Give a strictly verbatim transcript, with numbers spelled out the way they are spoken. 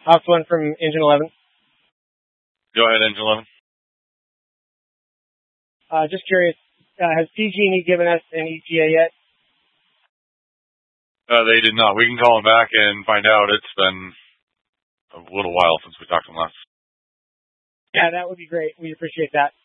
House one from Engine eleven. Go ahead, Engine eleven. Uh, just curious, uh, has P G and E given us an E T A yet? Uh, they did not. We can call them back and find out. It's been a little while since we talked to them last. Yeah, that would be great. We appreciate that.